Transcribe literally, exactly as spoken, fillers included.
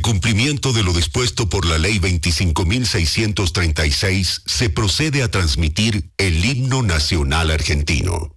cumplimiento de lo dispuesto por la Ley veinticinco mil seiscientos treinta y seis, se procede a transmitir el himno nacional argentino.